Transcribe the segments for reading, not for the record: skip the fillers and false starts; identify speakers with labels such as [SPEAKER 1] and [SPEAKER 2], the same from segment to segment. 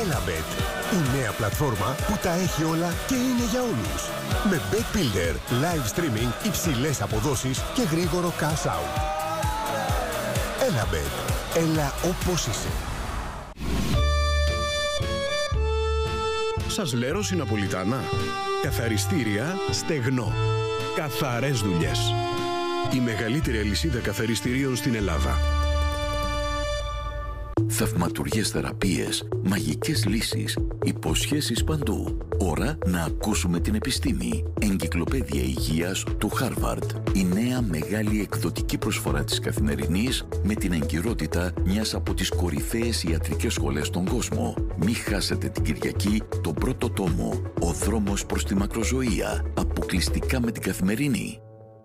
[SPEAKER 1] Elabet, η νέα πλατφόρμα που τα έχει όλα και είναι για όλους. Με Bet Builder, live streaming, υψηλές αποδόσεις και γρήγορο cash out. Elabet, έλα όπως είσαι.
[SPEAKER 2] Σας λέω Ναπολιτάνα. Καθαριστήρια Στεγνό. Καθαρές δουλειές. Η μεγαλύτερη αλυσίδα καθαριστηρίων στην Ελλάδα.
[SPEAKER 3] Θαυματουργές θεραπείες, μαγικές λύσεις, υποσχέσεις παντού. Ώρα να ακούσουμε την επιστήμη. Εγκυκλοπαίδεια υγείας του Χάρβαρντ. Η νέα μεγάλη εκδοτική προσφορά της Καθημερινής με την εγκυρότητα μιας από τις κορυφαίες ιατρικές σχολές στον κόσμο. Μη χάσετε την Κυριακή τον πρώτο τόμο. Ο δρόμος προς τη μακροζωία. Αποκλειστικά με την Καθημερινή.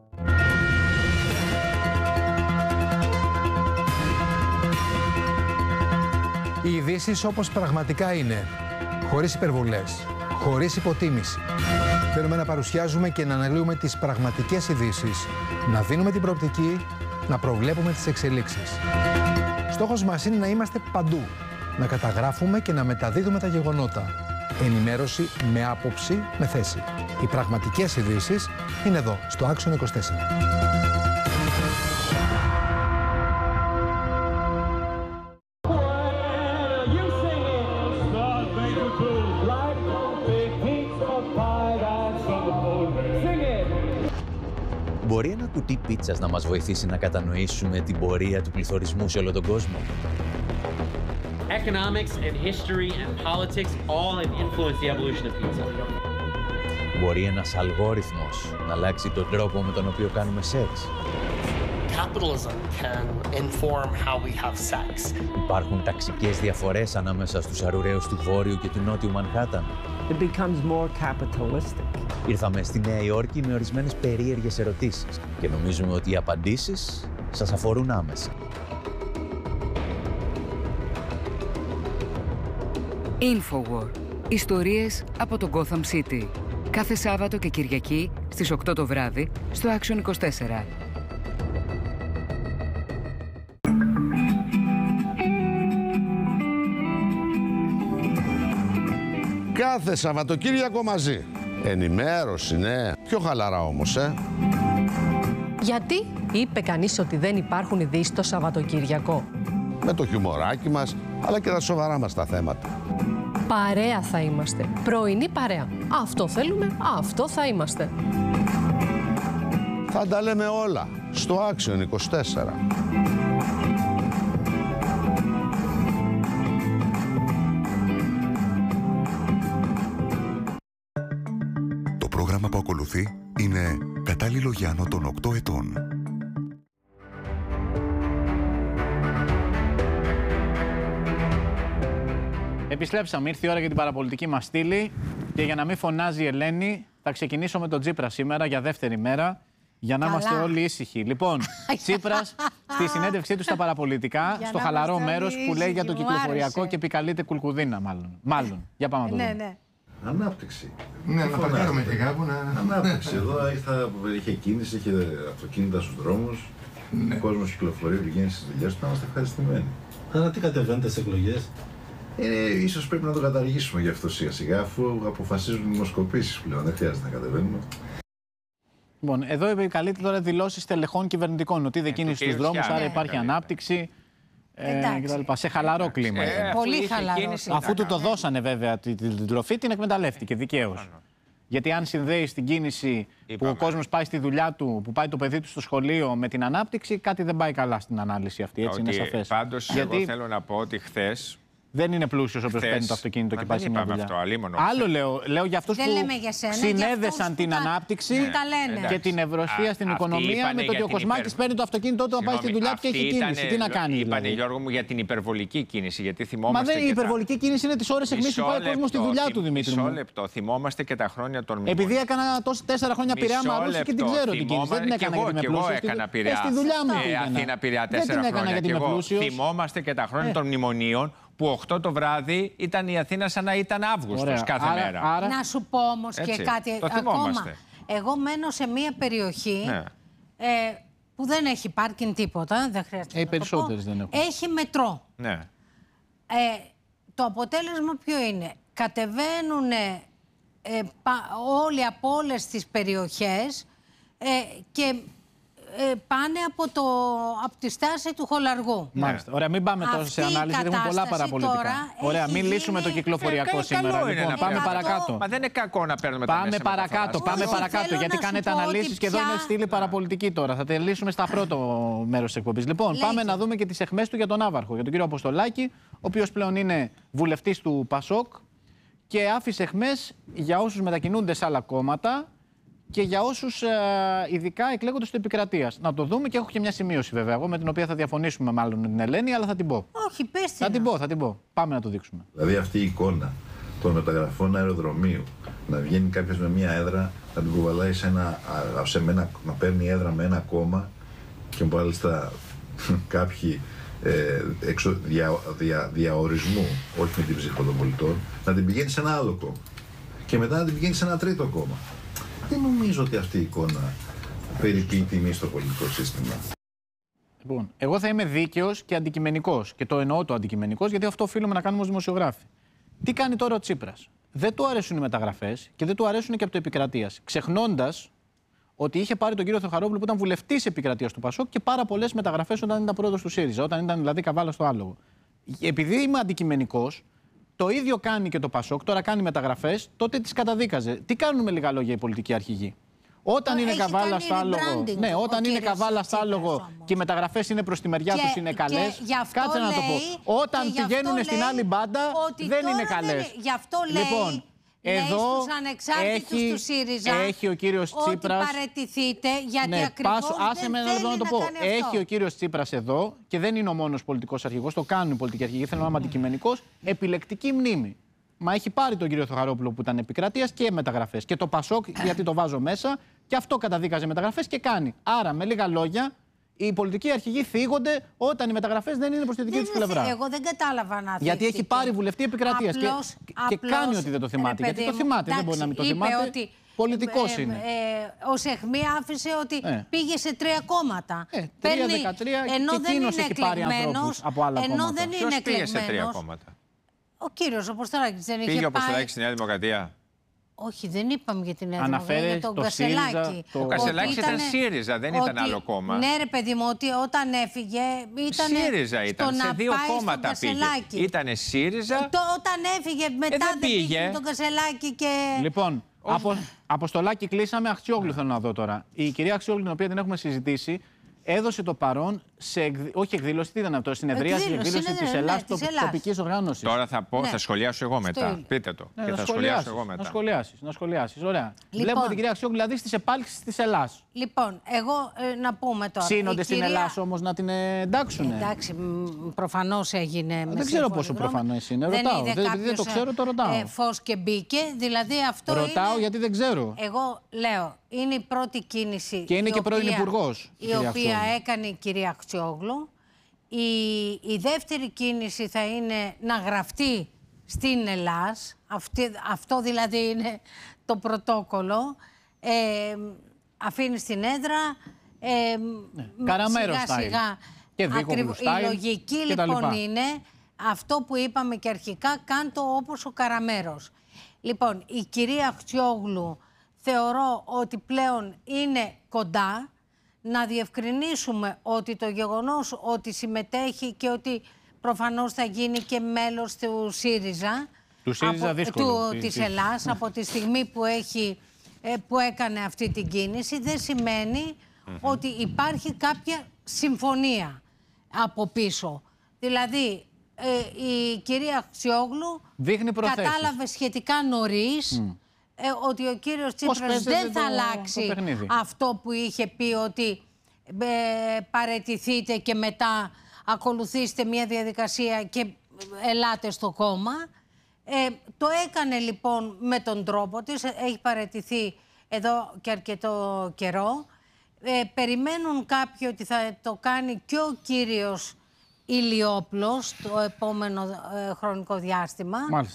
[SPEAKER 4] Οι ειδήσεις όπως πραγματικά είναι, χωρίς υπερβολές, χωρίς υποτίμηση. Θέλουμε να παρουσιάζουμε και να αναλύουμε τις πραγματικές ειδήσεις, να δίνουμε την προοπτική, να προβλέπουμε τις εξελίξεις. Στόχος μας είναι να είμαστε παντού, να καταγράφουμε και να μεταδίδουμε τα γεγονότα. Ενημέρωση με άποψη, με θέση. Οι πραγματικές ειδήσεις είναι εδώ, στο Action 24.
[SPEAKER 5] Μπορεί ένα κουτί πίτσας να μας βοηθήσει να κατανοήσουμε την πορεία του πληθωρισμού σε όλο τον κόσμο?
[SPEAKER 6] Economics and history and politics all have influenced the evolution of pizza.
[SPEAKER 5] Μπορεί ένας αλγόριθμος να αλλάξει τον τρόπο με τον οποίο κάνουμε σεξ?
[SPEAKER 7] Capitalism can inform how we have sex.
[SPEAKER 5] Υπάρχουν ταξικές διαφορές ανάμεσα στους αρουραίους του Βόρειου και του Νότιου Μανχάταν?
[SPEAKER 8] It becomes more capitalistic.
[SPEAKER 5] Ήρθαμε στη Νέα Υόρκη με ορισμένες περίεργες ερωτήσεις και νομίζουμε ότι οι απαντήσεις σας αφορούν άμεσα.
[SPEAKER 9] Infowar. Ιστορίες από το Gotham City. Κάθε Σάββατο και Κυριακή στις 8 το βράδυ στο Action 24.
[SPEAKER 10] Κάθε Σαββατοκύριακο μαζί. Ενημέρωση, ναι. Πιο χαλαρά όμως,
[SPEAKER 11] Γιατί είπε κανείς ότι δεν υπάρχουν ειδήσεις το Σαββατοκύριακο?
[SPEAKER 10] Με το χιουμοράκι μας, αλλά και τα σοβαρά μας τα θέματα.
[SPEAKER 11] Παρέα θα είμαστε. Πρωινή παρέα. Αυτό θέλουμε, αυτό θα είμαστε.
[SPEAKER 10] Θα τα λέμε όλα στο Action 24.
[SPEAKER 1] Το πρόγραμμα που ακολουθεί είναι κατάλληλο για άνω των 8 ετών.
[SPEAKER 12] Επιστρέψαμε, ήρθε η ώρα για την παραπολιτική μας στήλη και για να μην φωνάζει η Ελένη θα ξεκινήσω με τον Τσίπρα σήμερα για δεύτερη μέρα για να είμαστε όλοι ήσυχοι. Λοιπόν, Τσίπρας στη συνέντευξή του στα παραπολιτικά, στο χαλαρό μέρος που λέει για το κυκλοφοριακό και επικαλείται κουλκουδίνα μάλλον. Για πάμε να το δούμε.
[SPEAKER 13] Ναι. Ανάπτυξη.
[SPEAKER 14] Ναι, να παρκάρουμε και κάπου να...
[SPEAKER 13] Ανάπτυξη. Εδώ είχε κίνηση, είχε αυτοκίνητα στους δρόμους. Ο κόσμος κυκλοφορεί, πηγαίνει στις δουλειές του, να είμαστε ευχαριστημένοι.
[SPEAKER 14] Άρα τι κατεβαίνετε στις εκλογές?
[SPEAKER 13] Ίσως πρέπει να το καταργήσουμε γι' αυτό σιγά σιγά, αφού αποφασίζουν οι δημοσκοπήσεις πλέον. Δεν χρειάζεται να κατεβαίνουμε.
[SPEAKER 12] Λοιπόν, εδώ επικαλείται τώρα δηλώσεις τελεχών κυβερνητικών ότι είδε κίνηση στους δρόμους, άρα υπάρχει ανάπτυξη. Σε χαλαρό κλίμα.
[SPEAKER 15] Πολύ χαλαρό.
[SPEAKER 12] Αφού του το δώσανε βέβαια την τροφή, την εκμεταλλεύτηκε δικαίως. Γιατί αν συνδέει την κίνηση που ο κόσμος πάει στη δουλειά του, που πάει το παιδί του στο σχολείο με την ανάπτυξη, κάτι δεν πάει καλά στην ανάλυση αυτή. Έτσι είναι σαφές.
[SPEAKER 16] Πάντως, εγώ θέλω να πω ότι χθες.
[SPEAKER 12] Δεν είναι πλούσιος όποιος παίρνει το αυτοκίνητο και πάει σε μια δουλειά. Άλλο λέω για αυτούς που συνέδεσαν την ανάπτυξη και την ευρωσία στην οικονομία με το ότι ο Κοσμάκης παίρνει το αυτοκίνητό του να πάει στη δουλειά του και έχει κίνηση. Τι να κάνει?
[SPEAKER 16] Είπανε, Γιώργο μου, για την υπερβολική κίνηση. Γιατί θυμόμαστε.
[SPEAKER 12] Μα δεν η υπερβολική κίνηση είναι τις ώρες αιχμής που πάει ο κόσμος στη δουλειά του, Δημήτρη.
[SPEAKER 16] Μισό λεπτό. Θυμόμαστε και τα χρόνια των μνημονίων.
[SPEAKER 12] Επειδή έκανα 4 χρόνια Πειραιά Μαρούσι και την ξέρω την κίνηση. Δεν την έκανα γιατί είμαι πλούσιος. Στη δουλειά μου
[SPEAKER 16] Αθήνα Πειραιά 4 χρόνια. Θυμόμαστε και τα χρόνια των μνημονίων. Που 8 το βράδυ ήταν η Αθήνα σαν να ήταν Αύγουστος κάθε μέρα.
[SPEAKER 15] Να σου πω όμως και κάτι ακόμα. Εγώ μένω σε μια περιοχή που δεν έχει πάρκινγκ τίποτα, δεν χρειάζεται να
[SPEAKER 12] περισσότερες δεν έχουν.
[SPEAKER 15] Έχει μετρό.
[SPEAKER 16] Ναι.
[SPEAKER 15] το αποτέλεσμα ποιο είναι? Κατεβαίνουν όλοι από όλες τις περιοχές και πάνε από τη στάση του χολαργού.
[SPEAKER 12] Μάλιστα. Ωραία, μην πάμε τόσο σε ανάλυση, έχουν πολλά παραπολιτικά. Ωραία, μην λύσουμε το κυκλοφοριακό σήμερα. Λοιπόν, πάμε παρακάτω.
[SPEAKER 16] Μα δεν είναι κακό να παίρνουμε τα
[SPEAKER 12] μέσα. Πάμε παρακάτω, γιατί κάνετε αναλύσεις και εδώ είναι στήλη παραπολιτική τώρα. Θα τελείσουμε στα πρώτο μέρος της εκπομπής. Λοιπόν, πάμε να δούμε και τις αιχμές του για τον Ναύαρχο, για τον κύριο Αποστολάκη, ο οποίος πλέον είναι βουλευτής του ΠΑΣΟΚ και άφησε αιχμές για όσους μετακινούνται σε άλλα κόμματα και για όσους ειδικά εκλέγονται στο Επικρατείας. Να το δούμε και έχω και μια σημείωση βέβαια εγώ με την οποία θα διαφωνήσουμε μάλλον με την Ελένη, αλλά θα την πω.
[SPEAKER 15] Όχι, πες
[SPEAKER 12] θα την πω. Πάμε να το δείξουμε.
[SPEAKER 13] Δηλαδή αυτή η εικόνα των μεταγραφών αεροδρομίου, να βγαίνει κάποιος με μια έδρα, να την κουβαλάει να παίρνει έδρα με ένα κόμμα και μάλιστα κάποιοι διαορισμού, όχι με την ψήφο των πολιτών, να την πηγαίνει σε ένα άλλο κόμμα και μετά να την πηγαίνει σε ένα τρίτο κόμμα. Δεν νομίζω ότι αυτή η εικόνα περιποιεί τιμή στο πολιτικό σύστημα.
[SPEAKER 12] Λοιπόν, εγώ θα είμαι δίκαιος και αντικειμενικός. Και το εννοώ το αντικειμενικός, γιατί αυτό οφείλουμε να κάνουμε ως δημοσιογράφοι. Τι κάνει τώρα ο Τσίπρας? Δεν του αρέσουν οι μεταγραφές και δεν του αρέσουν και από το Επικρατείας. Ξεχνώντας ότι είχε πάρει τον κύριο Θεοχαρόπουλο που ήταν βουλευτής Επικρατείας του ΠΑΣΟΚ και πάρα πολλές μεταγραφές όταν ήταν πρόεδρος του ΣΥΡΙΖΑ, όταν ήταν δηλαδή καβάλα στο άλογο. Επειδή είμαι αντικειμενικός, το ίδιο κάνει και το ΠΑΣΟΚ, τώρα κάνει μεταγραφές, τότε τις καταδίκαζε. Τι κάνουν με λίγα λόγια οι πολιτικοί αρχηγοί? Όταν είναι καβάλα στο άλογο, ναι, όταν είναι καβάλα στο άλογο και οι μεταγραφές είναι προς τη μεριά τους είναι καλές, κάτσε να το πω. Όταν πηγαίνουν στην άλλη μπάντα δεν είναι καλές.
[SPEAKER 15] Γι' αυτό λέει.
[SPEAKER 12] Λοιπόν, εδώ
[SPEAKER 15] στους ανεξάρτητους του ΣΥΡΙΖΑ
[SPEAKER 12] έχει ο κύριος Τσίπρας.
[SPEAKER 15] Ότι παραιτηθείτε, γιατί ακριβώς δεν θέλει να κάνει αυτό.
[SPEAKER 12] Έχει ο κύριος Τσίπρας εδώ και δεν είναι ο μόνος πολιτικός αρχηγός, το κάνουν οι πολιτικοί αρχηγοί, θέλω να είμαι αντικειμενικός, επιλεκτική μνήμη. Μα έχει πάρει τον κύριο Θεοχαρόπουλο που ήταν Επικρατείας και μεταγραφές. Και το ΠΑΣΟΚ, γιατί το βάζω μέσα, και αυτό καταδίκαζε μεταγραφές και κάνει. Άρα, με λίγα λόγια, οι πολιτικοί αρχηγοί θίγονται όταν οι μεταγραφές δεν είναι προς τη δική τους πλευρά.
[SPEAKER 15] Εγώ δεν κατάλαβα να θίγεται.
[SPEAKER 12] Γιατί έχει πάρει βουλευτή Επικρατείας και κάνει ότι δεν το θυμάται. Γιατί το θυμάται, δεν μπορεί να μην το θυμάται. Πολιτικός είναι.
[SPEAKER 15] Ως αιχμή άφησε ότι πήγε σε 3 κόμματα.
[SPEAKER 12] 3-13 και εκείνος έχει πάρει ανθρώπους από άλλα κόμματα.
[SPEAKER 16] Ποιος πήγε σε 3 κόμματα?
[SPEAKER 15] Ο κύριος Αποστολάκης δεν είχε πάει.
[SPEAKER 16] Πήγε ο Αποστολάκης στη Νέα Δημοκρατία?
[SPEAKER 15] Όχι, δεν είπαμε για την Νέα Δημοκρατία, για τον Κασελάκη.
[SPEAKER 16] Ο Κασελάκης ήταν ΣΥΡΙΖΑ, δεν ήταν άλλο κόμμα.
[SPEAKER 15] Ναι ρε παιδί μου, ότι όταν έφυγε ήταν
[SPEAKER 16] ΣΥΡΙΖΑ ήταν, σε 2 κόμματα πήγε. Ήτανε ΣΥΡΙΖΑ.
[SPEAKER 15] Όταν έφυγε μετά δεν πήγε τον Κασελάκη και...
[SPEAKER 12] Λοιπόν, Αποστολάκη κλείσαμε, Αξιόγλου θέλω να δω τώρα. Η κυρία Αξιόγλου, την οποία την έχουμε συζητήσει, έδωσε το παρόν σε όχι εκδήλωση, τι ήταν αυτό, συνεδρίαση, εκδήλωση της Ελλάς, τοπικής οργάνωσης.
[SPEAKER 16] Τώρα θα σχολιάσω εγώ μετά. Πείτε το. Και θα σχολιάσω εγώ μετά.
[SPEAKER 12] Να σχολιάσεις. Ωραία. Βλέπουμε την κυρία Αξιόγλου δηλαδή στις επάλξεις της Ελλάς.
[SPEAKER 15] Λοιπόν, εγώ να πούμε τώρα.
[SPEAKER 12] Σύνονται στην Ελλάς όμως να την εντάξουν.
[SPEAKER 15] Εντάξει, προφανώς έγινε.
[SPEAKER 12] Δεν ξέρω πόσο προφανώς είναι. Ρωτάω. Επειδή δεν το ξέρω, το ρωτάω.
[SPEAKER 15] Φως και μπήκε, δηλαδή αυτό.
[SPEAKER 12] Ρωτάω γιατί δεν ξέρω.
[SPEAKER 15] Εγώ λέω, είναι η πρώτη κίνηση.
[SPEAKER 12] Και είναι και πρώην υπουργός.
[SPEAKER 15] Η οποία έκανε η κυρία Αξιόγλου. Η δεύτερη κίνηση θα είναι να γραφτεί στην Ελλάς. Αυτό δηλαδή είναι το πρωτόκολλο. Αφήνει στην έδρα.
[SPEAKER 12] Καραμέρο
[SPEAKER 15] σιγά
[SPEAKER 12] και
[SPEAKER 15] η λογική λοιπόν είναι αυτό που είπαμε και αρχικά, κάν το όπως ο Καραμέρος. Λοιπόν, η κυρία Αξιόγλου θεωρώ ότι πλέον είναι κοντά. Να διευκρινίσουμε ότι το γεγονός ότι συμμετέχει και ότι προφανώς θα γίνει και μέλος του ΣΥΡΙΖΑ, της Ελλάς, από τη στιγμή που έκανε αυτή την κίνηση, δεν σημαίνει ότι υπάρχει κάποια συμφωνία από πίσω. Δηλαδή, η κυρία Αξιόγλου κατάλαβε σχετικά νωρίς ότι ο κύριος Τσίπρας δεν θα αλλάξει αυτό που είχε πει, ότι παραιτηθείτε και μετά ακολουθήστε μια διαδικασία και ελάτε στο κόμμα. Το έκανε λοιπόν με τον τρόπο της, έχει παραιτηθεί εδώ και αρκετό καιρό. Περιμένουν κάποιοι ότι θα το κάνει και ο κύριος Ηλιόπλος το επόμενο χρονικό διάστημα.
[SPEAKER 12] Μάλιστα.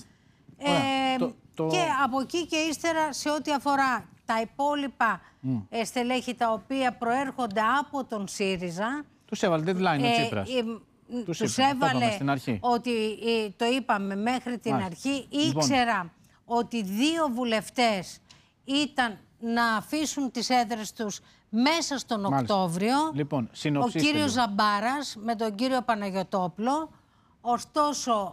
[SPEAKER 15] Και από εκεί και ύστερα, σε ό,τι αφορά τα υπόλοιπα στελέχη τα οποία προέρχονται από τον ΣΥΡΙΖΑ.
[SPEAKER 12] Τους έβαλε deadline ο Τσίπρας.
[SPEAKER 15] τους έβαλε ότι το είπαμε μέχρι την αρχή. Ήξερα ότι 2 βουλευτές ήταν να αφήσουν τις έδρες τους μέσα στον Οκτώβριο.
[SPEAKER 12] Λοιπόν,
[SPEAKER 15] ο κύριος Ζαμπάρας με τον κύριο Παναγιωτόπουλο. Ωστόσο,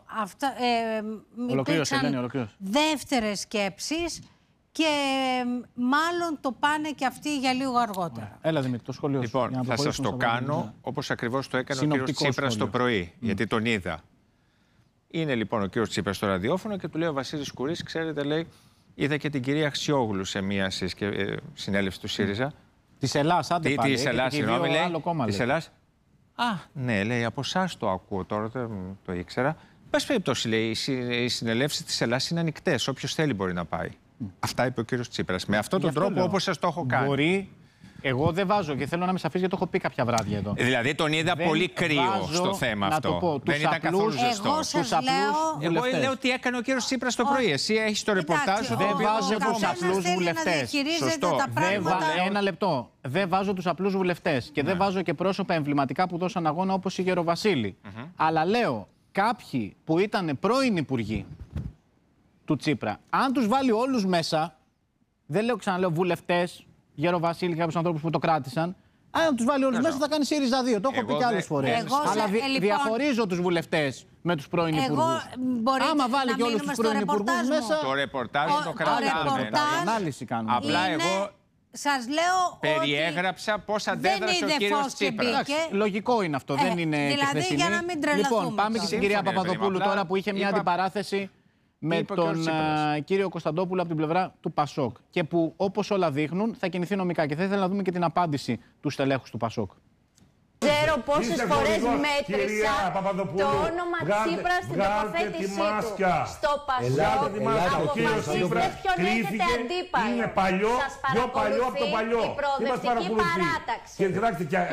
[SPEAKER 15] υπήρξαν δεύτερες σκέψεις και μάλλον το πάνε και αυτοί για λίγο αργότερα.
[SPEAKER 12] Έλα, Δημήτρη, το σχολείο σου.
[SPEAKER 16] Λοιπόν, θα σας το κάνω όπως ακριβώς το έκανε ο κύριος Τσίπρας το πρωί, γιατί τον είδα. Είναι λοιπόν ο κύριος Τσίπρας στο ραδιόφωνο και του λέει ο Βασίλης Κουρής, ξέρετε, λέει, είδα και την κυρία Αξιόγλου σε μία συνέλευση του ΣΥΡΙΖΑ.
[SPEAKER 12] Της Ελλάς, άντε πάλι.
[SPEAKER 16] Της Ελλάς, συγγνώμη, λέει. Της Ελλάς. Ναι, λέει, από εσάς το ακούω τώρα, δεν το ήξερα. Πες περιπτώσει, λέει, οι συνελεύσεις της Ελλάς είναι ανοιχτές. Όποιος θέλει μπορεί να πάει. Αυτά είπε ο κύριος Τσίπρας. Με αυτόν τον τρόπο, όπως σας το έχω κάνει.
[SPEAKER 12] Μπορεί. Εγώ δεν βάζω και θέλω να με σαφείς γιατί το έχω πει κάποια βράδια εδώ.
[SPEAKER 16] Δηλαδή τον είδα πολύ κρύο στο θέμα αυτό.
[SPEAKER 12] Να το πω,
[SPEAKER 16] δεν ήταν καθόλου ζεστό. Εγώ λέω ότι έκανε ο κύριος Τσίπρας το πρωί. Εσύ έχεις το ρεπορτάζ.
[SPEAKER 12] Δεν βάζω τους απλούς βουλευτές.
[SPEAKER 16] Σωστό.
[SPEAKER 12] Ένα λεπτό. Δεν βάζω τους απλούς βουλευτές και δεν βάζω και πρόσωπα εμβληματικά που δώσαν αγώνα όπως η Γεροβασίλη. Αλλά λέω κάποιοι που ήταν πρώην υπουργοί του Τσίπρα, αν τους βάλει όλους μέσα, δεν λέω, ξαναλέω, βουλευτές, Γεροβασίλη και κάποιους ανθρώπους που το κράτησαν, αν τους βάλει όλους μέσα θα κάνει ΣΥΡΙΖΑ 2. Το έχω πει και άλλες φορές. Αλλά διαχωρίζω τους βουλευτές με τους πρώην υπουργούς. Άμα βάλει και όλους τους πρώην υπουργούς μέσα.
[SPEAKER 16] Το ρεπορτάζ το κρατάμε.
[SPEAKER 12] Ανάλυση κάνουμε.
[SPEAKER 16] Απλά εγώ
[SPEAKER 15] σας λέω
[SPEAKER 16] περιέγραψα πώς αντέδρασε ο κύριος Τσίπρας.
[SPEAKER 12] Λογικό είναι αυτό, δεν είναι και χθεσινή.
[SPEAKER 15] Δηλαδή για να μην τρελαθούμε.
[SPEAKER 12] Λοιπόν, πάμε και στην κυρία Παπαδοπούλου τώρα που είχε μια αντιπαράθεση με τον κύριο Κωνσταντόπουλο από την πλευρά του Πασόκ και που, όπως όλα δείχνουν, θα κινηθεί νομικά. Και θα ήθελα να δούμε και την απάντηση του στελέχους του Πασόκ.
[SPEAKER 17] Ξέρω πόσες φορές μέτρησα το όνομα Τσίπρα στην τοποθέτησή του. Στο Πασόκ αποφασίστε ποιον έχετε αντίπαλο.
[SPEAKER 18] Είναι παλιό, πιο παλιό από το παλιό.
[SPEAKER 17] Η προοδευτική παράταξη.
[SPEAKER 18] Και κοιτάξτε, και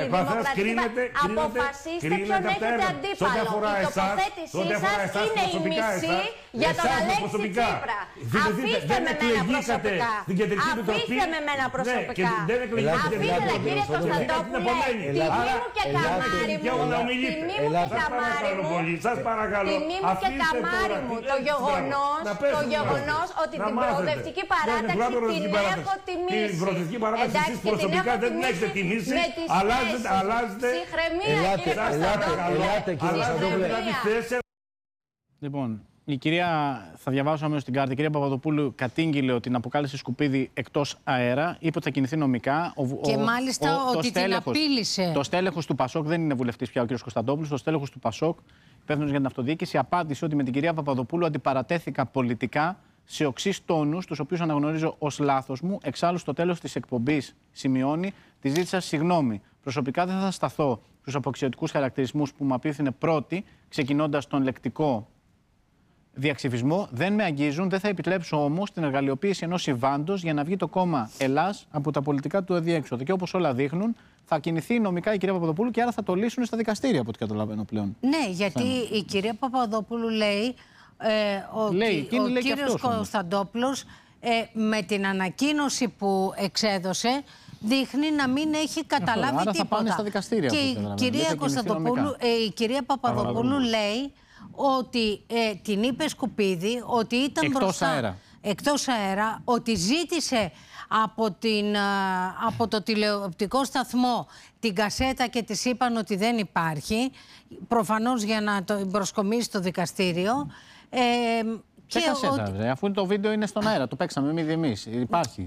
[SPEAKER 17] αποφασίστε ποιον έχετε αντίπαλο. Η τοποθέτησή σας είναι η μισή για τον Αλέξη Τσίπρα. Αφήστε με μένα προσωπικά. Αφήστε με μένα προσωπικά. Αφήστε, κύριε Κωνσταντόπουλε, τιμή μου και καμάρι μου, το γεγονός ότι την προοδευτική παράταξη την έχω τιμήσει. Εντάξει, και την έχω τιμήσει με τη ψυχραιμία, κύριε Κωνσταντόπουλε.
[SPEAKER 12] Λοιπόν, η κυρία, θα διαβάσω αμέσως την κάρτα. Η κυρία Παπαδοπούλου κατήγγειλε ότι την αποκάλεσε σκουπίδι εκτός αέρα. Είπε ότι θα κινηθεί νομικά.
[SPEAKER 15] Και μάλιστα ότι την απείλησε.
[SPEAKER 12] Το στέλεχος του Πασόκ, δεν είναι βουλευτής πια ο κύριος Κωνσταντόπουλος, το στέλεχος του Πασόκ, υπεύθυνος για την αυτοδιοίκηση, απάντησε ότι με την κυρία Παπαδοπούλου αντιπαρατέθηκα πολιτικά σε οξύς τόνους, τους οποίους αναγνωρίζω ως λάθος μου. Εξάλλου, στο τέλος της εκπομπής, σημειώνει, τη ζήτησα συγγνώμη. Προσωπικά δεν θα σταθώ στους αποξιωτικούς χαρακτηρισμούς που μου απίθυνε πρώτη, ξεκινώντας τον λεκτικό διαξυφισμό. Δεν με αγγίζουν, δεν θα επιτρέψω όμως την εργαλειοποίηση ενός συμβάντος για να βγει το κόμμα Ελλάς από τα πολιτικά του αδιέξοδο. Και όπως όλα δείχνουν, θα κινηθεί νομικά η κυρία Παπαδοπούλου και άρα θα το λύσουν στα δικαστήρια, από ό,τι καταλαβαίνω πλέον.
[SPEAKER 15] Ναι, γιατί η κυρία Παπαδοπούλου λέει ο κύριος Κωνσταντόπουλος με την ανακοίνωση που εξέδωσε δείχνει να μην έχει καταλάβει
[SPEAKER 12] άρα
[SPEAKER 15] τίποτα.
[SPEAKER 12] Θα πάνε στα δικαστήρια,
[SPEAKER 15] και η κυρία Παπαδοπούλου λέει ότι την είπε σκουπίδι, ότι ήταν εκτός αέρα, ότι ζήτησε από το τηλεοπτικό σταθμό την κασέτα και της είπαν ότι δεν υπάρχει, προφανώς για να το προσκομίσει στο δικαστήριο.
[SPEAKER 12] Ποια κασέτα, αφού το βίντεο είναι στον αέρα, το παίξαμε εμείς, υπάρχει.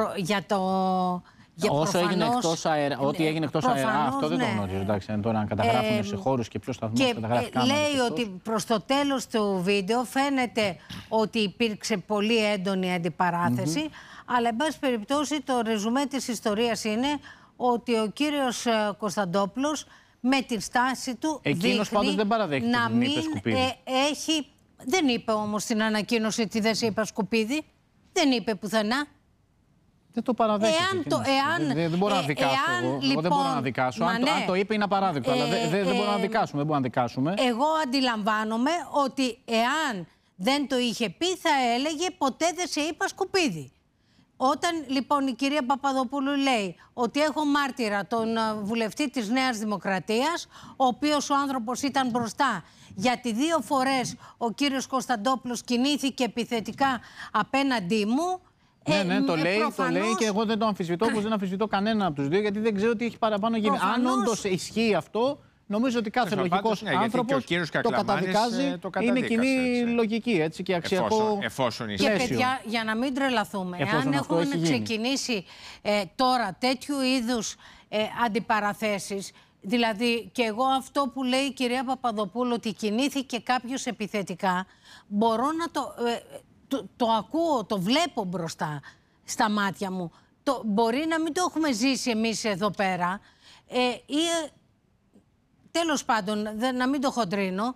[SPEAKER 12] Όσο έγινε εκτός αέρα, ό,τι έγινε εκτός αέρα, αυτό δεν το γνωρίζω. Εντάξει, τώρα να καταγράφουν σε χώρους και ποιος σταθμός καταγράφει κάμερα.
[SPEAKER 15] Λέει ότι προς το τέλος του βίντεο φαίνεται ότι υπήρξε πολύ έντονη αντιπαράθεση, αλλά εν πάση περιπτώσει το ρεζουμέ της ιστορίας είναι ότι ο κύριος Κωνσταντόπουλος με την στάση του
[SPEAKER 12] εκείνος πάντως δεν παραδέχεται να μην
[SPEAKER 15] έχει. Δεν είπε όμως στην ανακοίνωση ότι δεν σε είπα σκουπίδι. Δεν είπε πουθενά.
[SPEAKER 12] Δεν το παραδέχεται. Δεν μπορώ να δικάσω εγώ.
[SPEAKER 15] Λοιπόν,
[SPEAKER 12] δεν μπορώ να δικάσω. Αν το είπε είναι απαράδεκτο. Αλλά δεν μπορούμε να δικάσουμε. Δεν μπορούμε να δικάσουμε.
[SPEAKER 15] Εγώ αντιλαμβάνομαι ότι εάν δεν το είχε πει θα έλεγε ποτέ δεν σε είπα σκουπίδι. Όταν λοιπόν η κυρία Παπαδοπούλου λέει ότι έχω μάρτυρα τον βουλευτή της Νέας Δημοκρατίας, ο οποίος ο άνθρωπος ήταν μπροστά, γιατί 2 φορές ο κύριος Κωνσταντόπουλος κινήθηκε επιθετικά απέναντί μου.
[SPEAKER 12] Ναι, το λέει και εγώ δεν το αμφισβητώ, όπως δεν αμφισβητώ κανένα από τους δύο, γιατί δεν ξέρω τι έχει παραπάνω γίνει. Αν όντως ισχύει αυτό, νομίζω ότι κάθε λογικός άνθρωπος το καταδικάζει. Είναι κοινή λογική, έτσι, και αξιακό.
[SPEAKER 16] Εφόσον
[SPEAKER 15] και παιδιά, για να μην τρελαθούμε, αν έχουμε ξεκινήσει τώρα τέτοιου είδους αντιπαραθέσεις, δηλαδή και εγώ αυτό που λέει η κυρία Παπαδοπούλου, ότι κινήθηκε κάποιος επιθετικά, μπορώ να το ακούω, το βλέπω μπροστά στα μάτια μου. Μπορεί να μην το έχουμε ζήσει εμείς εδώ πέρα ή τέλος πάντων να μην το χοντρίνω,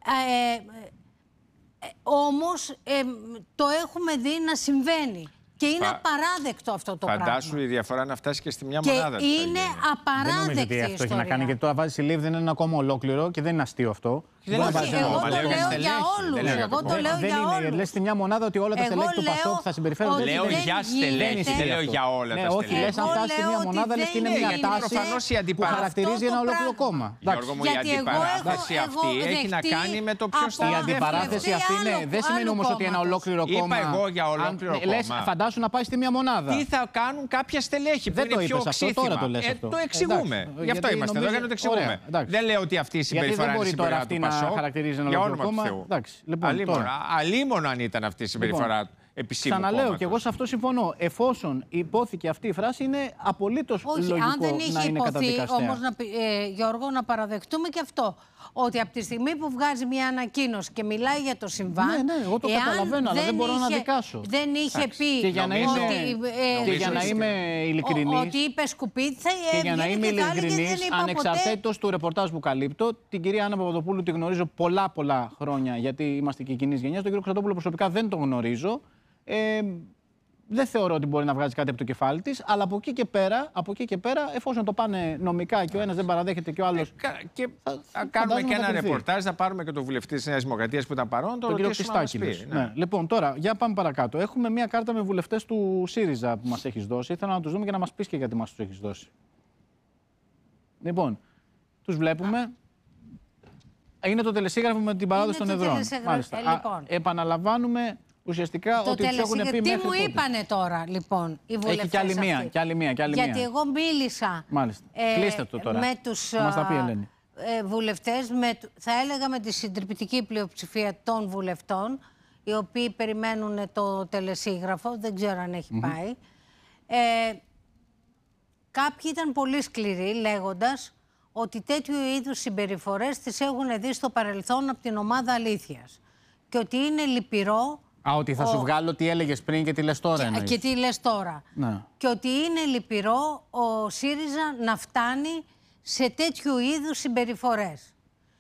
[SPEAKER 15] όμως το έχουμε δει να συμβαίνει. Και είναι απαράδεκτο αυτό το πράγμα.
[SPEAKER 16] Φαντάσου η διαφορά να φτάσει και στη μια μονάδα.
[SPEAKER 15] Και είναι απαράδεκτη
[SPEAKER 12] η ιστορία. Αυτό έχει να κάνει, γιατί τώρα βάζει Λίβ, δεν είναι ένα κόμμα ολόκληρο και δεν είναι αστείο αυτό.
[SPEAKER 15] Εγώ το λέω για όλους. Εγώ το λέω για όλους.
[SPEAKER 12] Δεν είναι, λες στη μια μονάδα ότι όλα τα στελέχη του ΠΑΣΟΚ θα συμπεριφέρονται.
[SPEAKER 16] Λέω για στελέχη, δεν λέω για όλα τα στελέχη.
[SPEAKER 12] Όχι, λες αν φτάσει στη μια μονάδα, λες και είναι μια τάση που χαρακτηρίζει ένα ολόκληρο κόμμα.
[SPEAKER 16] Γιώργο μου, η αντιπαράθεση αυτή έχει να κάνει με το ποιος θα.
[SPEAKER 12] Η αντιπαράθεση αυτή δεν σημαίνει όμως ότι ένα ολόκληρο κόμμα.
[SPEAKER 16] Είπα εγώ για ολόκληρο κόμμα.
[SPEAKER 12] Φαντάσου να πάει στη μια μονάδα.
[SPEAKER 16] Τι θα κάνουν κάποια στελέχη που είναι πιο οξύθυμα. Το εξηγούμε. Γι' αυτό είμαστε εδώ, για να το εξηγούμε. Δεν λέω ότι αυτή η συμπεριφορά είναι συμπεριφορά του ΠΑΣΟΚ. Για όνομα του Θεού. Αλίμονο αν ήταν αυτή η συμπεριφορά επισήμου κόμματος.
[SPEAKER 12] Ξαναλέω και εγώ σε αυτό συμφωνώ. Εφόσον υπόθηκε αυτή η φράση, είναι απολύτως λογικό
[SPEAKER 15] αν δεν είχε
[SPEAKER 12] να είναι καταδικαστέα.
[SPEAKER 15] Όμως, Γιώργο, να παραδεχτούμε και αυτό. Ότι από τη στιγμή που βγάζει μια ανακοίνωση και μιλάει για το συμβάν.
[SPEAKER 12] Ναι, εγώ το καταλαβαίνω, αλλά δεν μπορώ να δικάσω.
[SPEAKER 15] Δεν είχε πει.
[SPEAKER 12] Και για να είμαι ειλικρινής.
[SPEAKER 15] Ότι είπε σκουπίδι, θα
[SPEAKER 12] και για να είμαι ειλικρινής, ανεξαρτήτως του ρεπορτάζ που καλύπτω, την κυρία Άννα Παπαδοπούλου τη γνωρίζω πολλά χρόνια, γιατί είμαστε και κοινής γενιάς. Τον κύριο Κωνσταντόπουλο προσωπικά δεν τον γνωρίζω. Δεν θεωρώ ότι μπορεί να βγάζει κάτι από το κεφάλι της, αλλά από εκεί και πέρα, εφόσον το πάνε νομικά και ο ένας δεν παραδέχεται και ο άλλος.
[SPEAKER 16] Και θα κάνουμε και ένα ρεπορτάζ, θα πάρουμε και τον βουλευτή της Νέας Δημοκρατίας που ήταν παρόν, τον κύριο Χριστάκη.
[SPEAKER 12] Ναι. Λοιπόν, τώρα για πάμε παρακάτω. Έχουμε μια κάρτα με βουλευτές του ΣΥΡΙΖΑ που μας έχεις δώσει. Ήθελα να τους δούμε και να μας πεις και γιατί μας τους έχεις δώσει. Λοιπόν, τους βλέπουμε. Είναι το τελεσίγραφο με την παράδοση των εδρών.
[SPEAKER 15] Λοιπόν.
[SPEAKER 12] Επαναλαμβάνουμε. Ουσιαστικά ότι τους έχουν πει
[SPEAKER 15] τι μου είπανε τώρα, λοιπόν, οι βουλευτές.
[SPEAKER 12] Έχει κι άλλη μία.
[SPEAKER 15] Γιατί εγώ μίλησα
[SPEAKER 12] κλείστε το τώρα.
[SPEAKER 15] Με τους βουλευτές, θα έλεγα με τη συντριπτική πλειοψηφία των βουλευτών, οι οποίοι περιμένουν το τελεσίγραφο, δεν ξέρω αν έχει πάει. Κάποιοι ήταν πολύ σκληροί, λέγοντας ότι τέτοιου είδους συμπεριφορές τις έχουν δει στο παρελθόν από την ομάδα Αλήθειας. Και ότι είναι λυπηρό.
[SPEAKER 12] Ότι θα σου βγάλω τι έλεγες πριν και τι λες τώρα.
[SPEAKER 15] Και τι λες τώρα.
[SPEAKER 12] Ναι.
[SPEAKER 15] Και ότι είναι λυπηρό ο ΣΥΡΙΖΑ να φτάνει σε τέτοιου είδους συμπεριφορές.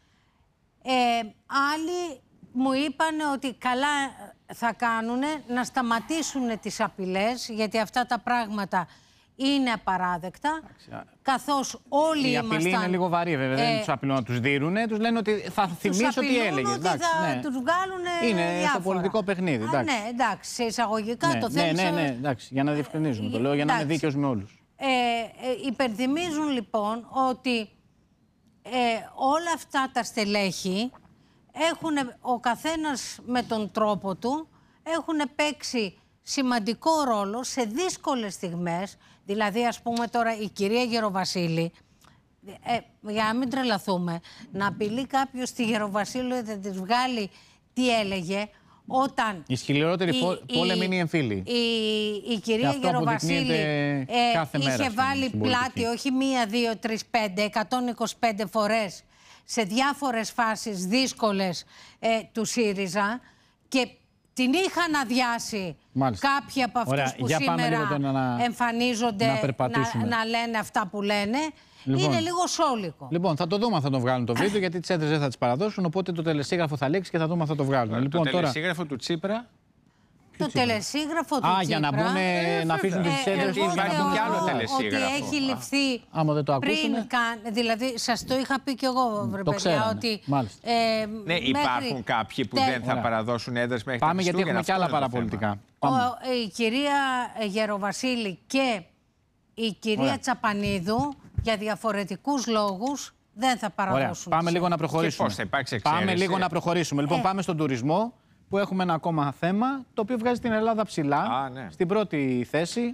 [SPEAKER 15] Άλλοι μου είπαν ότι καλά θα κάνουν να σταματήσουν τις απειλές, γιατί αυτά τα πράγματα είναι απαράδεκτα, καθώς όλοι ήμασταν...
[SPEAKER 12] Η απειλή είναι λίγο βαρύ, βέβαια, δεν τους απειλούν να τους δίνουνε, τους λένε ότι θα θυμίσω τι έλεγες.
[SPEAKER 15] Ότι θα τους βγάλουν
[SPEAKER 12] είναι
[SPEAKER 15] διάφορα.
[SPEAKER 12] Στο πολιτικό παιχνίδι, εντάξει.
[SPEAKER 15] Ναι, εντάξει, σε εισαγωγικά το θέλεις...
[SPEAKER 12] Ναι, εντάξει, για να διευκρινίζουμε, το λέω για να είναι δίκαιος με όλους.
[SPEAKER 15] Υπενθυμίζουν λοιπόν ότι όλα αυτά τα στελέχη έχουν, ο καθένας με τον τρόπο του, έχουν παίξει σημαντικό ρόλο σε δύσκολες στιγμές. Δηλαδή, ας πούμε τώρα η κυρία Γεροβασίλη, για να μην τρελαθούμε, να απειλεί κάποιος στη Γεροβασίλη ότι θα της βγάλει τι έλεγε, όταν...
[SPEAKER 12] Η σκληρότερη πόλεμη είναι η εμφύλη.
[SPEAKER 15] Η κυρία Γεροβασίλη είχε βάλει πλάτη, όχι 1, 2, 3, 5, 125 φορές σε διάφορες φάσεις δύσκολες του ΣΥΡΙΖΑ και την είχαν αδειάσει κάποιοι από αυτούς που σήμερα εμφανίζονται να λένε αυτά που λένε. Λοιπόν, είναι λίγο σόλικο.
[SPEAKER 12] Λοιπόν, θα το δούμε αν θα το βγάλουν το βίντεο, γιατί τις έδρες δεν θα τις παραδώσουν, οπότε το τελεσίγραφο θα λήξει και θα δούμε αν θα το βγάλουν.
[SPEAKER 16] Το τελεσίγραφο του Τσίπρα.
[SPEAKER 15] Το τελεσίγραφο του Τσίπρα.
[SPEAKER 12] Για να μπουν να αφήσουν τις έδρες του.
[SPEAKER 16] Υπάρχουν κι άλλο τελεσίγραφο.
[SPEAKER 15] Ότι έχει ληφθεί
[SPEAKER 12] πριν
[SPEAKER 15] καν. Δηλαδή, σας το είχα πει κι εγώ, βρε παιδιά, ότι.
[SPEAKER 16] Ναι, υπάρχουν κάποιοι που δεν θα παραδώσουν έδρες μέχρι
[SPEAKER 12] Πάμε γιατί έχουμε κι άλλα παραπολιτικά.
[SPEAKER 15] Η κυρία Γεροβασίλη και η κυρία Τσαπανίδου για διαφορετικούς λόγους δεν θα παραδώσουν.
[SPEAKER 12] Πάμε λίγο να προχωρήσουμε.
[SPEAKER 16] Πώς θα υπάρξει εξαίρεση.
[SPEAKER 12] Πάμε λίγο να προχωρήσουμε. Λοιπόν, πάμε στον τουρισμό, που έχουμε ένα ακόμα θέμα, το οποίο βγάζει την Ελλάδα ψηλά, στην πρώτη θέση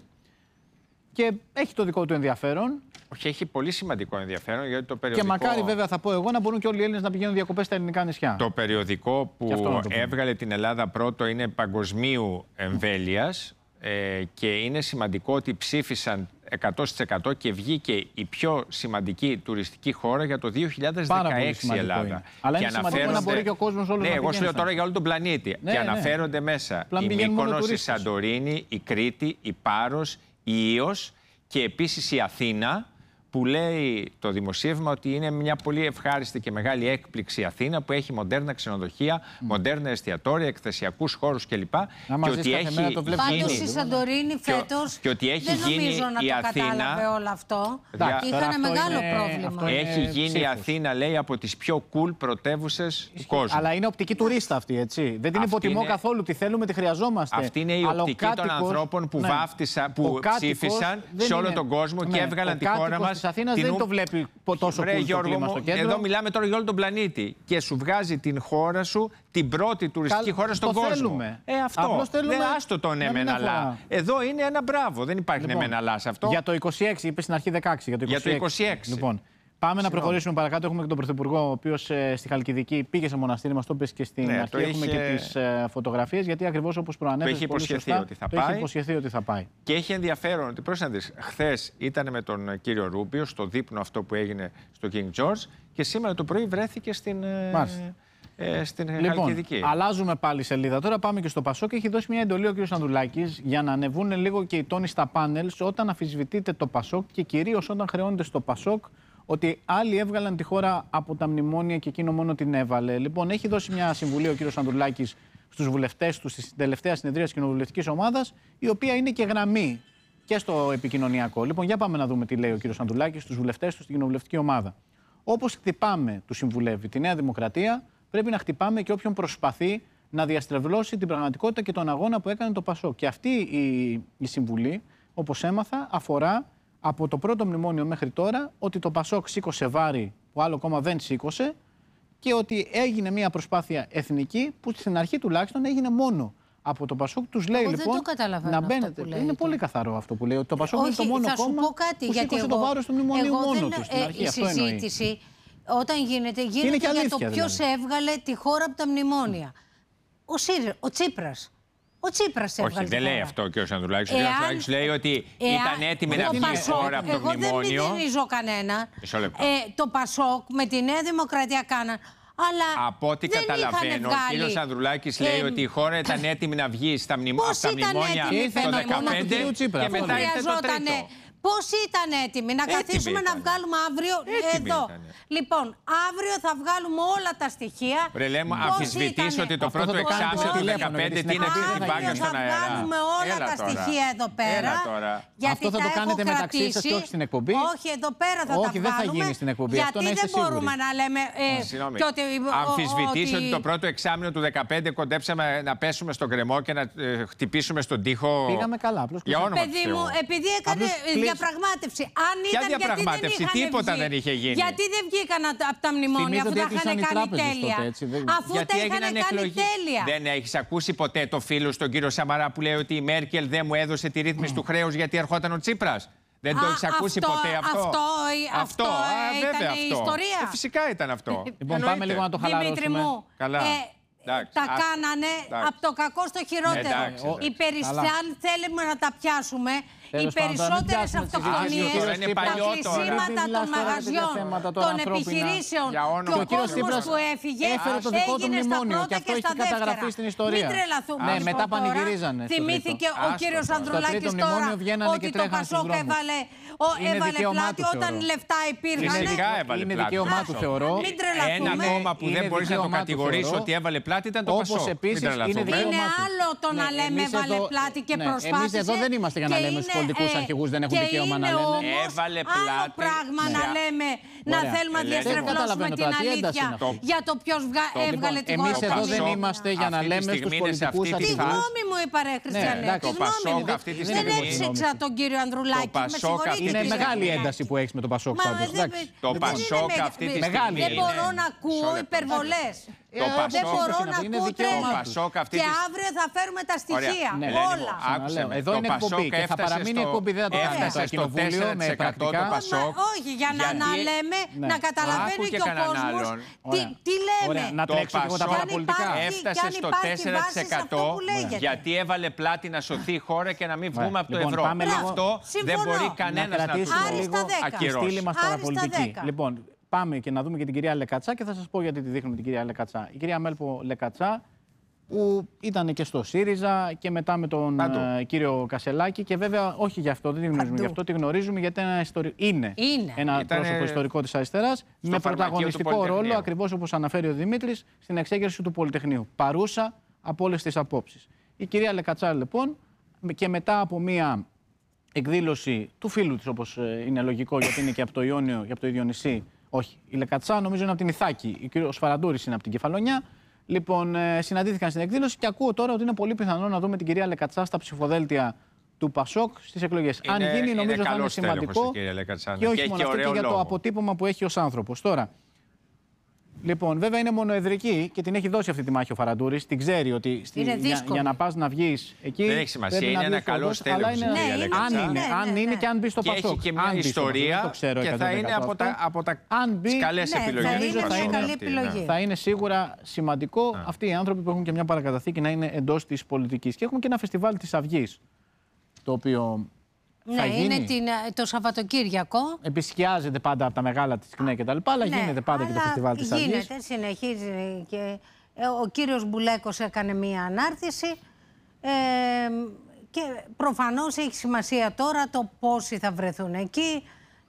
[SPEAKER 12] και έχει το δικό του ενδιαφέρον.
[SPEAKER 16] Όχι, έχει πολύ σημαντικό ενδιαφέρον, γιατί το περιοδικό...
[SPEAKER 12] Και μακάρι βέβαια θα πω εγώ να μπορούν και όλοι οι Έλληνες να πηγαίνουν διακοπές στα ελληνικά νησιά.
[SPEAKER 16] Το περιοδικό που έβγαλε την Ελλάδα πρώτο είναι παγκοσμίου εμβέλειας και είναι σημαντικό ότι ψήφισαν 100% και βγήκε η πιο σημαντική τουριστική χώρα για το 2016 η Ελλάδα.
[SPEAKER 12] Είναι. Αλλά είναι σημαντικό να μπορεί και ο κόσμος όλος να
[SPEAKER 16] εγώ σου λέω τώρα για όλο τον πλανήτη. Και αναφέρονται μέσα η Μύκονος, η Σαντορίνη, η Κρήτη, η Πάρος, η Ήος και επίσης η Αθήνα, που λέει το δημοσίευμα ότι είναι μια πολύ ευχάριστη και μεγάλη έκπληξη η Αθήνα, που έχει μοντέρνα ξενοδοχεία, μοντέρνα εστιατόρια, εκθεσιακούς χώρους κλπ.
[SPEAKER 15] Και ότι έχει γίνει. Πάντως η Σαντορίνη φέτος δεν νομίζω να το κατάλαβε όλο αυτό. Είχαν μεγάλο πρόβλημα.
[SPEAKER 16] Έχει γίνει η Αθήνα, λέει, από τις πιο cool πρωτεύουσες του κόσμου.
[SPEAKER 12] Αλλά είναι οπτική τουρίστα αυτή, έτσι. Δεν την υποτιμώ καθόλου. Τη θέλουμε, τη χρειαζόμαστε.
[SPEAKER 16] Αυτή είναι η οπτική των ανθρώπων που ψήφισαν σε όλο τον κόσμο και έβγαλαν τη χώρα μας.
[SPEAKER 12] Αθήνας δεν το βλέπει τόσο cool το κλίμα στο κέντρο.
[SPEAKER 16] Εδώ μιλάμε τώρα για όλο τον πλανήτη και σου βγάζει την χώρα σου την πρώτη τουριστική χώρα στον κόσμο.
[SPEAKER 12] Θέλουμε.
[SPEAKER 16] Αυτό. Δεν άστο το ναι μεν αλλά. Εδώ είναι ένα μπράβο. Δεν υπάρχει ναι μεν αλλά σε αυτό.
[SPEAKER 12] Για το 26, είπε στην αρχή 16. Για το 26. Λοιπόν, πάμε να προχωρήσουμε παρακάτω. Έχουμε και τον Πρωθυπουργό, ο οποίος στη Χαλκιδική πήγε σε μοναστήρι, μας το είπε και στην αρχή. Έχουμε και τις φωτογραφίες, γιατί ακριβώς όπως προανέφερες.
[SPEAKER 16] Το έχει
[SPEAKER 12] υποσχεθεί ότι θα πάει.
[SPEAKER 16] Και έχει ενδιαφέρον ότι χθες ήταν με τον κύριο Ρούμπιο στο δείπνο αυτό που έγινε στο King George και σήμερα το πρωί βρέθηκε στην Χαλκιδική.
[SPEAKER 12] Αλλάζουμε πάλι σελίδα. Τώρα πάμε και στο Πασόκ. Έχει δώσει μια εντολή ο κ. Ανδρουλάκης για να ανεβούν λίγο και οι τόνοι στα πάνελ όταν αμφισβητείται το Πασόκ και κυρίως όταν χρεώνεται στο Πασόκ ότι άλλοι έβγαλαν τη χώρα από τα μνημόνια και εκείνο μόνο την έβαλε. Λοιπόν, έχει δώσει μια συμβουλή ο κ. Ανδρουλάκης στους βουλευτές του στην τελευταία συνεδρία της κοινοβουλευτικής ομάδας, η οποία είναι και γραμμή και στο επικοινωνιακό. Λοιπόν, για πάμε να δούμε τι λέει ο κ. Ανδρουλάκης στους βουλευτές του στην κοινοβουλευτική ομάδα. Όπως χτυπάμε, του συμβουλεύει, τη Νέα Δημοκρατία, πρέπει να χτυπάμε και όποιον προσπαθεί να διαστρεβλώσει την πραγματικότητα και τον αγώνα που έκανε το Πασόκ. Και αυτή η συμβουλή, όπως έμαθα, αφορά από το πρώτο μνημόνιο μέχρι τώρα ότι το Πασόκ σήκωσε βάρη που άλλο κόμμα δεν σήκωσε και ότι έγινε μια προσπάθεια εθνική που στην αρχή τουλάχιστον έγινε μόνο από το Πασόκ. Τους λέει λοιπόν να μπαίνετε. Είναι πολύ καθαρό αυτό που λέει, ότι το Πασόκ είναι το μόνο κόμμα που σήκωσε το βάρος του μνημονίου μόνο του στην αρχή.
[SPEAKER 15] Η συζήτηση όταν γίνεται για το ποιος έβγαλε τη χώρα από τα μνημόνια. Ο Τσίπρας. Ο Τσίπρας έβγαλε.
[SPEAKER 16] Όχι, δεν λέει αυτό ο κ. Ανδρουλάκης. Ο κ. Ανδρουλάκης λέει ότι ήταν έτοιμη να βγει η χώρα από το μνημόνιο.
[SPEAKER 15] Εγώ δεν μηδενίζω κανένα. Το Πασόκ με τη Νέα Δημοκρατία κάναν. Αλλά
[SPEAKER 16] από ό,τι καταλαβαίνω, ο κ. Ανδρουλάκης λέει ότι η χώρα ήταν έτοιμη να βγει στα μνημόνια το 2015 και μετά ήρθε το τρίτο.
[SPEAKER 15] Πώς ήταν έτοιμοι να καθίσουμε να βγάλουμε αύριο εδώ. Λοιπόν, αύριο θα βγάλουμε όλα τα στοιχεία.
[SPEAKER 16] Ρε λέμε, αμφισβητείς ότι το πρώτο εξάμηνο του 2015 τι είναι την μπάγκα στον αέρα.
[SPEAKER 15] Θα βγάλουμε όλα τα στοιχεία εδώ πέρα.
[SPEAKER 12] Αυτό θα το κάνετε μεταξύ σας και όχι στην εκπομπή.
[SPEAKER 15] Όχι, εδώ πέρα θα τα βγάλουμε.
[SPEAKER 12] Όχι, δεν θα γίνει στην εκπομπή.
[SPEAKER 15] Γιατί δεν μπορούμε να λέμε.
[SPEAKER 16] Αμφισβητείς ότι το πρώτο εξάμηνο του 2015 κοντέψαμε να πέσουμε στον κρεμό και να χτυπήσουμε στον τοίχο.
[SPEAKER 12] Πήγαμε καλά.
[SPEAKER 15] Παιδί μου, επειδή έκανε διαπραγμάτευση. Αν
[SPEAKER 16] ποια
[SPEAKER 15] ήταν
[SPEAKER 16] διαπραγμάτευση, τίποτα δεν είχε γίνει.
[SPEAKER 15] Γιατί δεν βγήκαν από τα μνημόνια αφού τα είχαν κάνει τέλεια. Αφού τα είχαν κάνει τέλεια.
[SPEAKER 16] Δεν έχεις ακούσει ποτέ το φίλο στον κύριο Σαμαρά που λέει ότι η Μέρκελ δεν μου έδωσε τη ρύθμιση του χρέους γιατί ερχόταν ο Τσίπρας? Δεν το έχεις ακούσει ποτέ αυτό?
[SPEAKER 15] Αυτό ήταν η ιστορία.
[SPEAKER 16] Φυσικά ήταν αυτό.
[SPEAKER 12] Λοιπόν, πάμε λίγο να το χαλαρώσουμε.
[SPEAKER 15] Δημήτρη μου, τα κάνανε από το κακό στο χειρότερο. Οι Περιστιάν θέλουμε να τα πιάσουμε οι περισσότερες αυτοκτονίες, τα κλεισίματα των μαγαζιών, των επιχειρήσεων και ο κόσμος που έφυγε έγινε στα πρώτα και στα δεύτερα. Μην τρελαθούμε.
[SPEAKER 12] Ναι, μετά πανηγυρίζανε.
[SPEAKER 15] Θυμήθηκε ο κύριος Ανδρουλάκης τώρα ότι το Πασόκ έβαλε πλάτη όταν λεφτά υπήρχαν.
[SPEAKER 12] Είναι δικαίωμά του, θεωρώ.
[SPEAKER 15] Μην τρελαθούμε.
[SPEAKER 16] Ένα κόμμα που δεν μπορείς να το κατηγορήσεις ότι έβαλε πλάτη ήταν το Πασόκ.
[SPEAKER 15] Είναι άλλο το να λέμε έβαλε πλάτη και προσπάθησε.
[SPEAKER 12] Εμείς εδώ δεν είμαστε για να λέμε στους πολιτικούς αρχηγούς δεν έχουν δικαίωμα να λένε.
[SPEAKER 16] Έβαλε πλάτη.
[SPEAKER 15] Άλλο πράγμα να λέμε, να θέλουμε να διαστρεβλώσουμε την αλήθεια για το ποιος έβγαλε την χώρα.
[SPEAKER 12] Εμείς εδώ δεν είμαστε για να λέμε στους πολιτικούς αρχηγούς.
[SPEAKER 15] Τι γνώμη μου είπα, ρε Χριστιανέ. Δεν έξεξα τον κύριο Ανδρουλάκη.
[SPEAKER 12] Είναι μεγάλη ένταση που έχεις με τον Πασόκ πάντως.
[SPEAKER 16] Το Πασόκ αυτή τη στιγμή.
[SPEAKER 15] Δεν μπορώ να ακούω υπερβολές. Δεν μπορώ να ακούω τρέλα. Και αύριο θα φέρουμε τα στοιχεία. Όλα.
[SPEAKER 12] Εδώ είναι εκπομπή και θα παραμείνει εκπομπή. Δεν θα το κάνουμε στο κοινοβούλιο με πρακτικά.
[SPEAKER 15] Όχι, για να λέμε, να καταλαβαίνει και ο κόσμος τι λέμε.
[SPEAKER 12] Να τρέξω και εγώ τα παραπολιτικά.
[SPEAKER 16] Έφτασε στο 4% γιατί έβαλε πλάτη να σωθεί η χώρα και να μην βγούμε από το ευρώ. Αυτό δεν μπορεί κανένας να το ακυρώσει.
[SPEAKER 12] Στείλει μας παραπολιτική. Λοιπόν, πάμε και να δούμε και την κυρία Λεκατσά και θα σας πω γιατί τη δείχνουμε την κυρία Λεκατσά. Η κυρία Μέλπο Λεκατσά που ήταν και στο ΣΥΡΙΖΑ και μετά με τον κύριο Κασελάκη και βέβαια όχι γι' αυτό, δεν τη γνωρίζουμε γι' αυτό, τη γνωρίζουμε γιατί είναι ένα πρόσωπο ιστορικό της αριστεράς με πρωταγωνιστικό ρόλο, ακριβώς όπως αναφέρει ο Δημήτρης, στην εξέγερση του Πολυτεχνείου. Παρούσα από όλες τις απόψεις. Η κυρία Λεκατσά λοιπόν και μετά από μία εκδήλωση του φίλου της, όπως είναι λογικό γιατί είναι και από το Ιόνιο και από το ίδιο νησί. Όχι, η Λεκατσά νομίζω είναι από την Ιθάκη, ο Σφαραντούρης είναι από την Κεφαλονιά. Λοιπόν, συναντήθηκαν στην εκδήλωση και ακούω τώρα ότι είναι πολύ πιθανό να δούμε την κυρία Λεκατσά στα ψηφοδέλτια του Πασόκ στις εκλογές. Αν γίνει, νομίζω θα είναι σημαντικό και όχι μόνο αυτό και για το αποτύπωμα που έχει ως άνθρωπος. Τώρα, λοιπόν, βέβαια είναι μονοεδρική και την έχει δώσει αυτή τη μάχη ο Φαραντούρης. Την ξέρει ότι για να πας να βγεις εκεί.
[SPEAKER 16] Δεν έχει σημασία, είναι ένα καλό στέλεχος.
[SPEAKER 12] Αν είναι και αν μπει στο Πασόκ.
[SPEAKER 16] Έχει και μια ιστορία και θα είναι από τις καλές επιλογές.
[SPEAKER 12] Θα είναι σίγουρα σημαντικό αυτοί οι άνθρωποι που έχουν και μια παρακαταθήκη να είναι εντός της πολιτικής. Και έχουμε και ένα φεστιβάλ της Αυγής, το οποίο.
[SPEAKER 15] Ναι, είναι το Σαββατοκύριακο.
[SPEAKER 12] Επισκιάζεται πάντα από τα μεγάλα της ΚΝΕ και τα λοιπά, αλλά γίνεται πάντα και το φεστιβάλ της Αυγής.
[SPEAKER 15] Γίνεται, συνεχίζει και ο κύριος Μπουλέκος έκανε μία ανάρτηση και προφανώς έχει σημασία τώρα το πόσοι θα βρεθούν εκεί.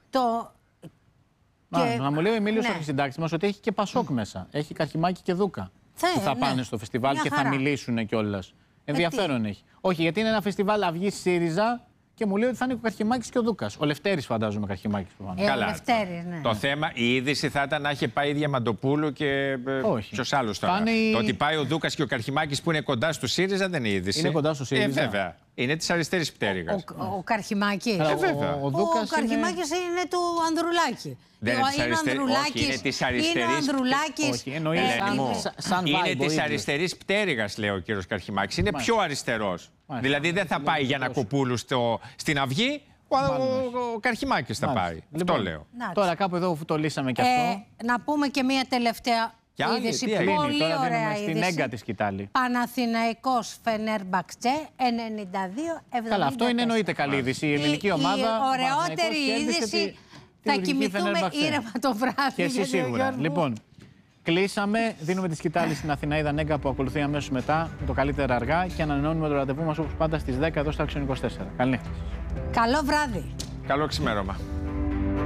[SPEAKER 12] Να μου λέει ο Εμίλιος ο αρχισυντάκτης μας ότι έχει και Πασόκ μέσα. Έχει Καρχιμάκη και Δούκα που θα πάνε στο φεστιβάλ και θα μιλήσουν κιόλας. Ενδιαφέρον έχει. Όχι, γιατί είναι ένα φεστιβάλ Αυγής ΣΥΡΙΖΑ. Και μου λέει ότι θα είναι ο Καρχιμάκης και ο Δούκας. Ο Λευτέρης, φαντάζομαι, Καρχιμάκης.
[SPEAKER 16] Καλά.
[SPEAKER 15] Λευτέρης, ναι.
[SPEAKER 16] Το θέμα, η είδηση θα ήταν να είχε πάει η Διαμαντοπούλου και ποιος άλλος τώρα. Το ότι πάει ο Δούκας και ο Καρχιμάκης που είναι κοντά στο ΣΥΡΙΖΑ δεν είναι είδηση.
[SPEAKER 12] Είναι κοντά στο ΣΥΡΙΖΑ.
[SPEAKER 16] Βέβαια. Είναι της αριστερής πτέρυγας.
[SPEAKER 15] Ο Καρχιμάκης.
[SPEAKER 16] Βέβαια.
[SPEAKER 15] Ο Καρχιμάκης είναι του Ανδρουλάκη.
[SPEAKER 16] Δεν είναι της αριστερής.
[SPEAKER 15] Είναι ο Ανδρουλάκης.
[SPEAKER 12] Όχι, εννοεί
[SPEAKER 16] είναι της αριστερής πτέρυγας, λέει ο κύριος Καρχιμάκης. Είναι πιο αριστερός. Δηλαδή δεν θα πάει για Νακοπούλου στην Αυγή, ο Καρχιμάκης θα πάει. Αυτό λέω.
[SPEAKER 12] Τώρα κάπου εδώ το λύσαμε κι αυτό.
[SPEAKER 15] Να πούμε και μία τελευταία είδηση. Πολύ ωραία είδηση.
[SPEAKER 12] Στην έγκα της κοιτάλη.
[SPEAKER 15] Παναθηναϊκός Φενέρμπαξτζέ 92-74.
[SPEAKER 12] Καλά, αυτό είναι εννοείται καλή είδηση. Η ελληνική ομάδα.
[SPEAKER 15] Η ωραιότερη είδηση. Θα κοιμηθούμε ήρεμα το βράδυ.
[SPEAKER 12] Και εσύ σίγουρα. Λοιπόν, κλείσαμε. Δίνουμε τη σκητάλη στην Αθηναίδα Νέγκα που ακολουθεί αμέσως μετά με το καλύτερα αργά και ανανεώνουμε το ραντεβού μας όπως πάντα στις 10 εδώ στο Action 24. Καλή νύχτα.
[SPEAKER 15] Καλό βράδυ.
[SPEAKER 16] Καλό ξημέρωμα.